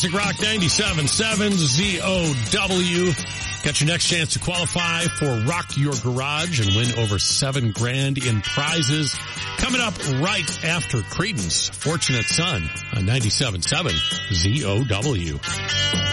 Classic Rock 97.7 ZOW. Got your next chance to qualify for Rock Your Garage and win over $7,000 in prizes. Coming up right after Creedence, Fortunate Son on 97.7 ZOW.